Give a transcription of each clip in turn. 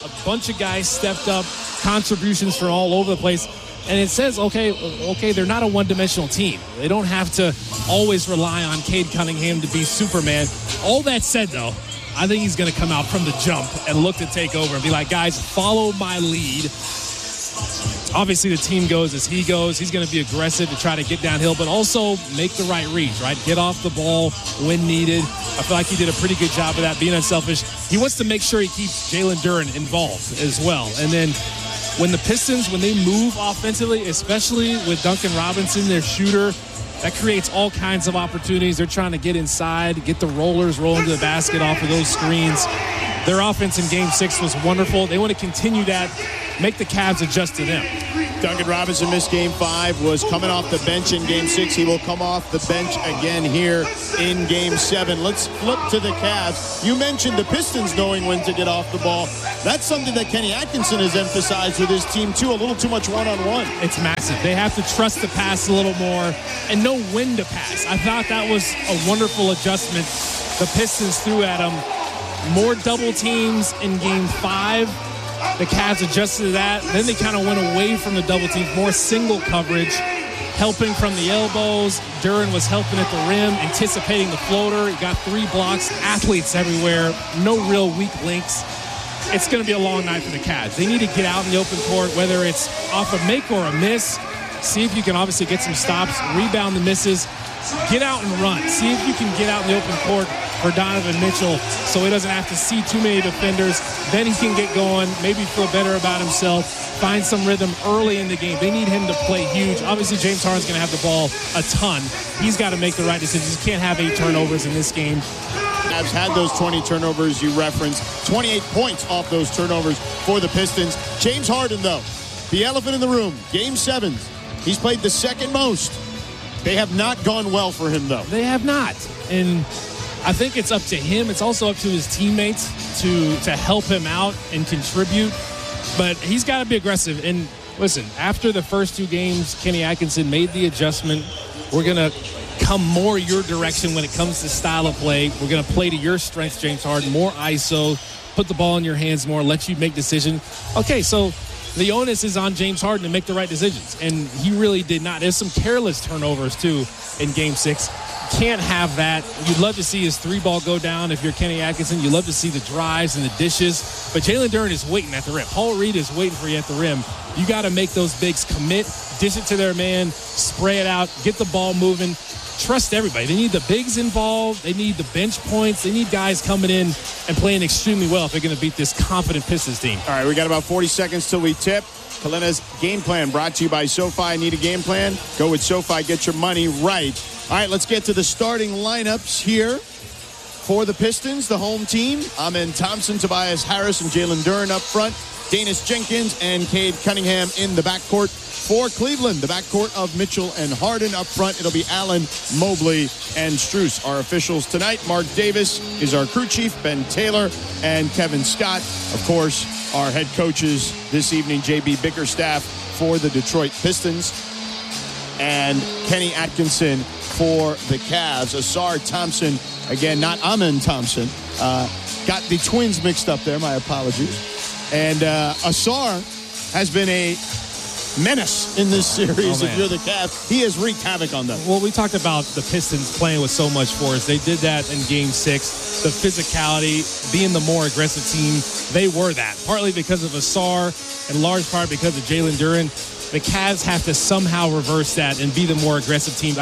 A bunch of guys stepped up, contributions from all over the place. And it says, okay, they're not a one-dimensional team. They don't have to always rely on Cade Cunningham to be Superman. All that said, though, I think he's going to come out from the jump and look to take over and be like, guys, follow my lead. Obviously, the team goes as he goes. He's going to be aggressive to try to get downhill, but also make the right reads, right? Get off the ball when needed. I feel like he did a pretty good job of that, being unselfish. He wants to make sure he keeps Jalen Duren involved as well. And then when the Pistons, when they move offensively, especially with Duncan Robinson, their shooter, that creates all kinds of opportunities. They're trying to get inside, get the rollers rolling to the basket off of those screens. Their offense in Game 6 was wonderful. They want to continue that, make the Cavs adjust to them. Duncan Robinson missed Game 5, was coming off the bench in Game 6. He will come off the bench again here in Game 7. Let's flip to the Cavs. You mentioned the Pistons knowing when to get off the ball. That's something that Kenny Atkinson has emphasized with his team, too, a little too much one-on-one. It's massive. They have to trust the pass a little more and know when to pass. I thought that was a wonderful adjustment the Pistons threw at them. More double teams in Game 5. The Cavs adjusted to that. Then they kind of went away from the double teams, more single coverage, helping from the elbows. Duren was helping at the rim, anticipating the floater. He got 3 blocks, athletes everywhere, no real weak links. It's going to be a long night for the Cavs. They need to get out in the open court, whether it's off a make or a miss. See if you can obviously get some stops, rebound the misses, get out and run. See if you can get out in the open court for Donovan Mitchell so he doesn't have to see too many defenders. Then he can get going, maybe feel better about himself, find some rhythm early in the game. They need him to play huge. Obviously, James Harden's going to have the ball a ton. He's got to make the right decisions. He can't have 8 turnovers in this game. Cavs had those 20 turnovers you referenced. 28 points off those turnovers for the Pistons. James Harden, though, the elephant in the room, Game 7s. He's played the second most. They have not gone well for him, though. They have not. And I think it's up to him. It's also up to his teammates to help him out and contribute. But he's got to be aggressive. And listen, after the first 2 games, Kenny Atkinson made the adjustment. We're going to come more your direction when it comes to style of play. We're going to play to your strengths, James Harden. More ISO, put the ball in your hands more, let you make decisions. Okay, so the onus is on James Harden to make the right decisions. And he really did not. There's some careless turnovers, too, in Game 6. Can't have that. You'd love to see his 3-ball go down if you're Kenny Atkinson. You'd love to see the drives and the dishes. But Jalen Duren is waiting at the rim. Paul Reed is waiting for you at the rim. You got to make those bigs commit, dish it to their man, spray it out, get the ball moving. Trust everybody. They need the bigs involved. They need the bench points. They need guys coming in and playing extremely well if they're going to beat this confident Pistons team. All right, we got about 40 seconds till we tip. Kalena's Game Plan brought to you by SoFi. Need a game plan? Go with SoFi. Get your money right. All right, let's get to the starting lineups here for the Pistons, the home team. Amen Thompson, Tobias Harris, and Jalen Duren up front. Danis Jenkins and Cade Cunningham in the backcourt. For Cleveland, the backcourt of Mitchell and Harden. Up front, it'll be Allen, Mobley, and Strus. Our officials tonight, Mark Davis is our crew chief, Ben Taylor, and Kevin Scott. Of course, our head coaches this evening, J.B. Bickerstaff for the Detroit Pistons, and Kenny Atkinson for the Cavs. Asar Thompson, again, not Amen Thompson. Got the twins mixed up there, my apologies. And Asar has been a menace in this series. If you're the Cavs, he has wreaked havoc on them. Well, we talked about the Pistons playing with so much force. They did that in Game 6. The physicality, being the more aggressive team, they were that. Partly because of Asar, in large part because of Jalen Duren. The Cavs have to somehow reverse that and be the more aggressive team.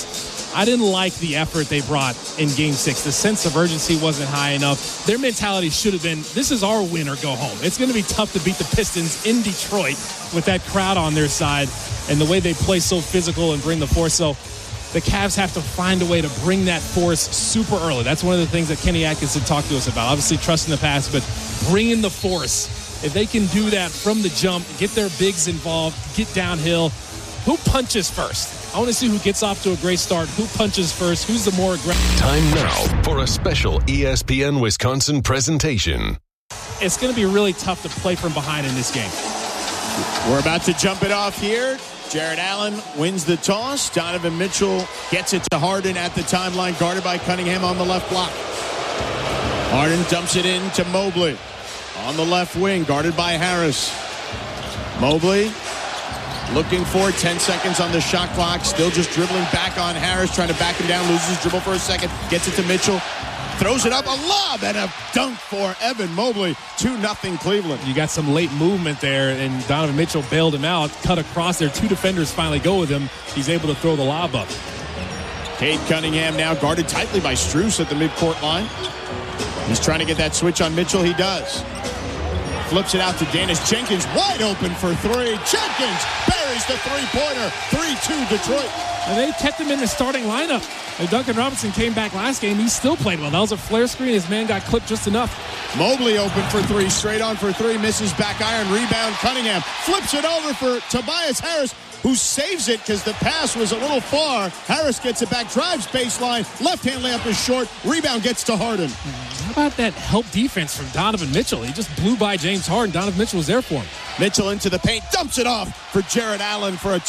I didn't like the effort they brought in Game 6. The sense of urgency wasn't high enough. Their mentality should have been, this is our win or go home. It's going to be tough to beat the Pistons in Detroit with that crowd on their side and the way they play so physical and bring the force. So the Cavs have to find a way to bring that force super early. That's one of the things that Kenny Atkinson talked to us about. Obviously, trusting the pass, but bringing the force. If they can do that from the jump, get their bigs involved, get downhill, who punches first? I want to see who gets off to a great start. Who punches first? Who's the more aggressive? Time now for a special ESPN Wisconsin presentation. It's going to be really tough to play from behind in this game. We're about to jump it off here. Jared Allen wins the toss. Donovan Mitchell gets it to Harden at the timeline, guarded by Cunningham on the left block. Harden dumps it in to Mobley. On the left wing, guarded by Harris. Mobley looking for 10 seconds on the shot clock. Still just dribbling back on Harris, trying to back him down. Loses dribble for a second. Gets it to Mitchell. Throws it up. A lob and a dunk for Evan Mobley. 2-0 Cleveland. You got some late movement there, and Donovan Mitchell bailed him out. Cut across there. 2 defenders finally go with him. He's able to throw the lob up. Cade Cunningham now guarded tightly by Strus at the midcourt line. He's trying to get that switch on Mitchell. He does. Flips it out to Dennis Jenkins. Wide open for 3. Jenkins buries the three-pointer. 3-2 Detroit. And they kept him in the starting lineup. And Duncan Robinson came back last game. He still played well. That was a flare screen. His man got clipped just enough. Mobley open for 3. Straight on for 3. Misses back iron. Rebound Cunningham. Flips it over for Tobias Harris, who saves it because the pass was a little far. Harris gets it back. Drives baseline. Left-hand layup is short. Rebound gets to Harden. How about that help defense from Donovan Mitchell? He just blew by James Harden. Donovan Mitchell was there for him. Mitchell into the paint. Dumps it off for Jarrett Allen for a